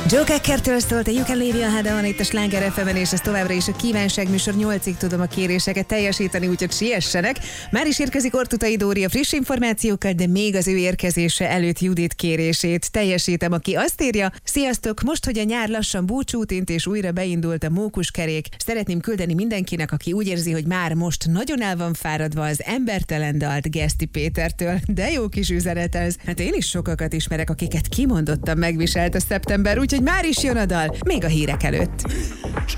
Joe Cockertől szólt a You Can Leave Your Head On itt a Sláger FM-en, és ez továbbra is a kívánságműsor. 8-ig tudom a kéréseket teljesíteni, úgyhogy siessenek. Már is érkezik Ortutai Dóri a friss információkkal, de még az ő érkezése előtt Judit kérését teljesítem, aki azt írja: sziasztok, most, hogy a nyár lassan búcsút int és újra beindult a mókuskerék, szeretném küldeni mindenkinek, aki úgy érzi, hogy már most nagyon el van fáradva, az Embertelen dalt Geszti Pétertől. De jó kis üzenet ez. Hát én is sokakat ismerek, akiket kimondottan megviselt a szeptember, úgyhogy már is jön a dal, még a hírek előtt.